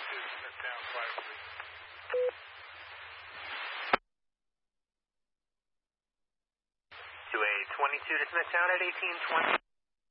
Smithtown, flight release. To a 22 to Smithtown at 1820.